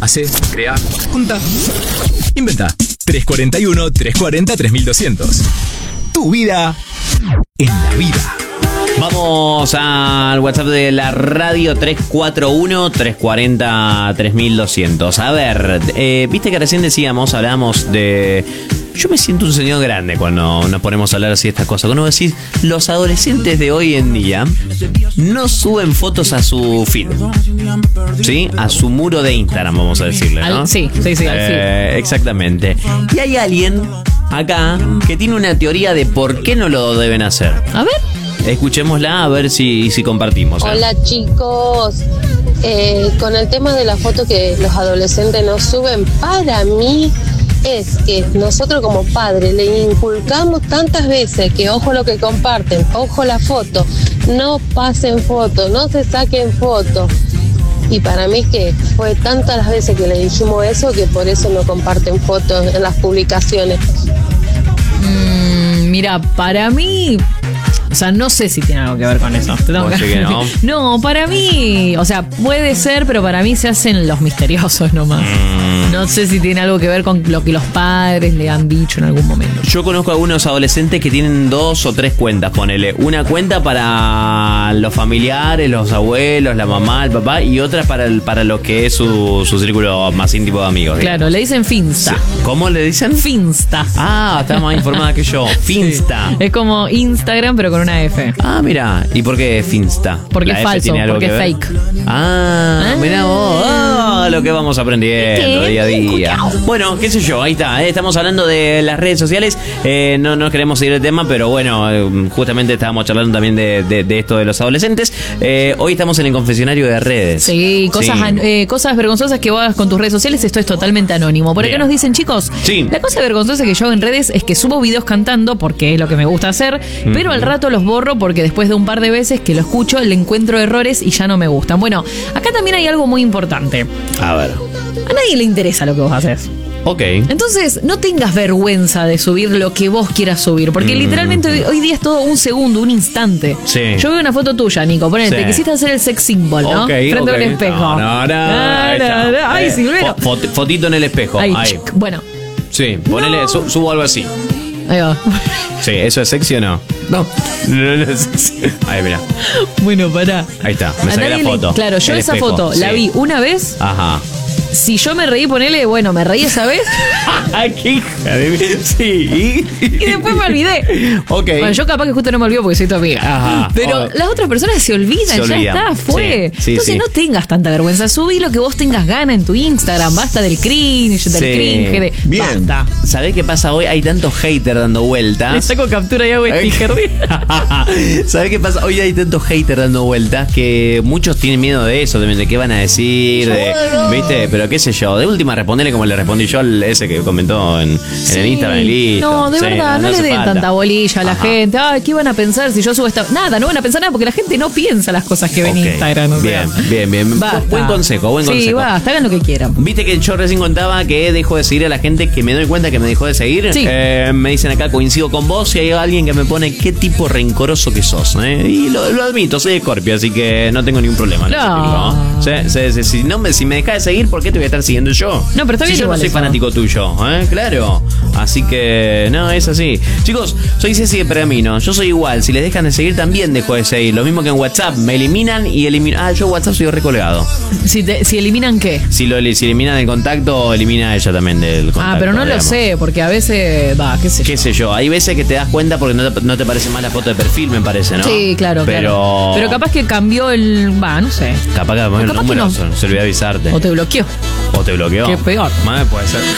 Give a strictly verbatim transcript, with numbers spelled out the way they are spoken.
Hacé, crea, junta, inventa. tres cuatro uno, tres cuatro cero, tres mil doscientos. Tu vida en la vida. Vamos al WhatsApp de la radio tres cuatro uno, tres cuatro cero, tres mil doscientos. A ver, eh, viste que recién decíamos, hablábamos de... Yo me siento un señor grande cuando nos ponemos a hablar así de estas cosas. Cuando decís, los adolescentes de hoy en día no suben fotos a su feed, ¿sí? A su muro de Instagram, vamos a decirle, ¿no? Al, sí, sí, sí, al eh, feed. Exactamente. Y hay alguien acá que tiene una teoría de por qué no lo deben hacer. A ver. Escuchémosla a ver si, si compartimos. ¿eh? Hola chicos, eh, con el tema de la foto que los adolescentes nos suben, para mí es que nosotros como padres le inculcamos tantas veces que ojo lo que comparten, ojo la foto, no pasen fotos, no se saquen fotos. Y para mí que fue tantas las veces que le dijimos eso que por eso no comparten fotos en las publicaciones. Mm, mira, para mí... O sea, no sé si tiene algo que ver con eso. Tengo que... que no? No, para mí, o sea, puede ser, pero para mí se hacen los misteriosos nomás. Mm. No sé si tiene algo que ver con lo que los padres le han dicho en algún momento. Yo conozco a algunos adolescentes que tienen dos o tres cuentas, ponele. Una cuenta para los familiares, los abuelos, la mamá, el papá, y otra para el, para lo que es su, su círculo más íntimo de amigos. Claro, digamos. le dicen Finsta. Sí. ¿Cómo le dicen? Finsta. Ah, está más informada que yo. Finsta. Sí. Es como Instagram, pero con una F. Ah, mira. ¿Y por qué Finsta? Porque ¿La es F falso, tiene algo porque que es ver? fake. Ah, ah, mira vos. Oh, lo que vamos aprendiendo ¿Qué? día a día. Bueno, qué sé yo, ahí está. ¿eh? Estamos hablando de las redes sociales. Eh, no nos queremos seguir el tema, pero bueno, eh, justamente estábamos charlando también de, de, de esto de los adolescentes. Eh, hoy estamos en el confesionario de redes. Sí, cosas, Sí. Eh, cosas vergonzosas que vos hagas con tus redes sociales. Esto es totalmente anónimo. Por acá Bien. nos dicen, chicos, Sí. la cosa vergonzosa que yo hago en redes es que subo videos cantando porque es lo que me gusta hacer, Mm. pero al rato los borro porque después de un par de veces que lo escucho le encuentro errores y ya no me gustan. Bueno, acá también hay algo muy importante. A ver. A nadie le interesa lo que vos haces. Ok. Entonces, no tengas vergüenza de subir lo que vos quieras subir, porque Mm. literalmente hoy, hoy día es todo un segundo, un instante. Sí. Yo veo una foto tuya, Nico, ponete, Sí. quisiste hacer el sex symbol, ¿no? Ok, Frente ok. a un espejo. No, no, no. Ah, Ahí está. no, no. Ay, Eh, Silvero. fo- fot- fotito en el espejo. Ahí, Ahí. chic. Bueno, Sí, ponele, No. su- subo algo así. ahí va. Sí, ¿eso es sexy o no? No. No, no es sexy. Ahí, mira. Bueno, pará. Ahí está, me A saqué la nadie le- foto. Claro, yo El esa espejo, foto sí. la vi una vez. Ajá. Si yo me reí, ponele, bueno, me reí esa vez ¡Qué hija de mí! Sí. y después me olvidé. Ok. Bueno, yo capaz que justo no me olvido porque soy tu amiga. Ajá. Pero Oh. las otras personas se olvidan, Se ya olvidan. está, fue. Sí, sí, Entonces sí. no tengas tanta vergüenza. Subí lo que vos tengas gana en tu Instagram. Basta del cringe, del Sí. cringe. De... Bien. Basta. ¿Sabés qué pasa hoy? Hay tantos haters dando Le vueltas. saco captura y hago sticker. ¿Sabés qué pasa? Hoy hay tantos haters dando vueltas que muchos tienen miedo de eso, de, de qué van a decir, de, ¿viste? Pero qué sé yo, de última responderle como le respondí yo al ese que comentó en, en el Instagram y listo. No, de Sí, verdad, no, le hace den falta. tanta bolilla a la Ajá. gente. Ay, ¿qué van a pensar si yo subo esta? Nada, no van a pensar nada porque la gente no piensa las cosas que ven Ok. en Instagram. O sea. Bien, bien, bien. Basta. Buen consejo, buen Sí, consejo. basta, hagan lo que quieran. Viste que yo recién contaba que dejo de seguir a la gente que me doy cuenta que me dejó de seguir. Sí. Eh, me dicen acá, coincido con vos, y hay alguien que me pone qué tipo rencoroso que sos. ¿eh? Y lo, lo admito, soy Scorpio, así que no tengo ningún problema. No. ¿no? Sí, sí, sí, si, no me, si me dejas de seguir, ¿por qué te voy a estar siguiendo yo? No, pero está si bien yo igual no soy eso. fanático tuyo, ¿eh? Claro. Así que, no, es así. Chicos, soy Ceci de Pergamino. Yo soy igual. Si les dejan de seguir, también dejo de seguir. Lo mismo que en WhatsApp. Me eliminan y eliminan. Ah, yo WhatsApp soy recolgado. Si, te- si eliminan qué. Si lo si eliminan el contacto, elimina a ella también del contacto. Ah, pero no lo digamos. sé, porque a veces, va, qué sé yo. Qué sé yo, hay veces que te das cuenta porque no te, no te parece más la foto de perfil, me parece, ¿no? Sí, claro, pero... claro. Pero capaz que cambió el, va, no sé. Capaz que O el capaz que número no. se, se olvidó avisarte. O te bloqueó. O te bloqueó. Qué peor. Madre, puede ser.